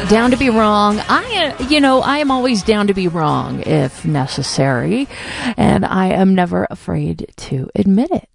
Down to be wrong. I am always down to be wrong if necessary, and I am never afraid to admit it.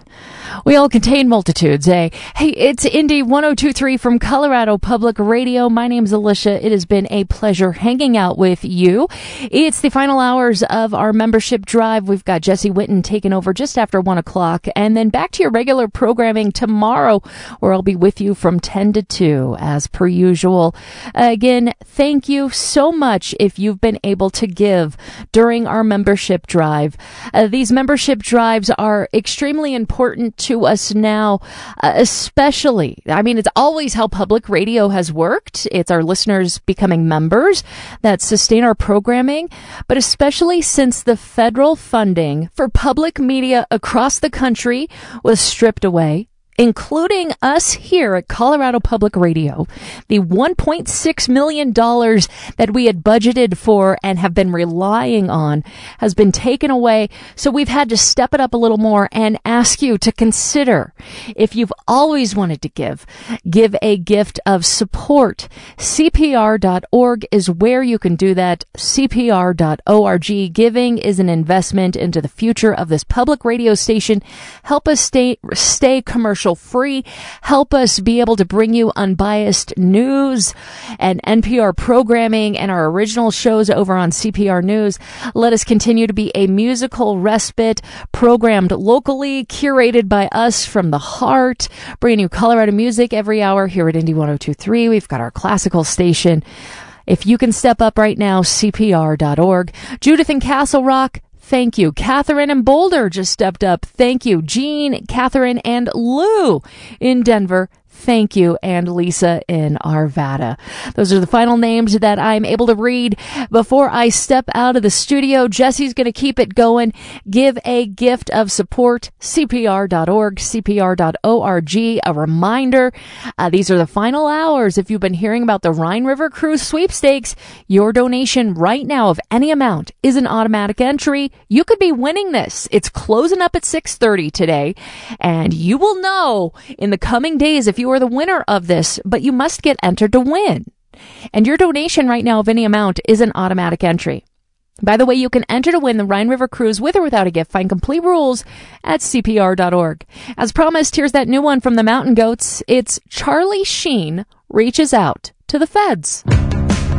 We all contain multitudes, eh? Hey, it's Indy 102.3 from Colorado Public Radio. My name's Alicia. It has been a pleasure hanging out with you. It's the final hours of our membership drive. We've got Jesse Witten taking over just after 1 o'clock, and then back to your regular programming tomorrow, where I'll be with you from 10 to 2, as per usual. Again, thank you so much if you've been able to give during our membership drive. These membership drives are extremely important to us now, especially, it's always how public radio has worked. It's our listeners becoming members that sustain our programming, but especially since the federal funding for public media across the country was stripped away, including us here at Colorado Public Radio. The $1.6 million that we had budgeted for and have been relying on has been taken away. So we've had to step it up a little more and ask you to consider, if you've always wanted to give a gift of support. CPR.org is where you can do that. CPR.org. Giving is an investment into the future of this public radio station. Help us stay commercial free. Help us be able to bring you unbiased news and NPR programming and our original shows over on CPR News. Let us continue to be a musical respite, programmed locally, curated by us from the heart, bringing you Colorado music every hour here at Indy 102.3. We've got our classical station. If you can step up right now, CPR.org. Judith in Castle Rock, thank you. Catherine in Boulder just stepped up. Thank you. Jean, Catherine, and Lou in Denver. Thank you. And Lisa in Arvada. Those are the final names that I'm able to read before I step out of the studio. Jesse's going to keep it going. Give a gift of support. CPR.org, CPR.org. A reminder, these are the final hours. If you've been hearing about the Rhine River Cruise sweepstakes, your donation right now of any amount is an automatic entry. You could be winning this. It's closing up at 6:30 today, and you will know in the coming days if you are the winner of this, but you must get entered to win. And your donation right now of any amount is an automatic entry. By the way, you can enter to win the Rhine River Cruise with or without a gift. Find complete rules at CPR.org. As promised, here's that new one from the Mountain Goats. It's Charlie Sheen Reaches Out to the Feds.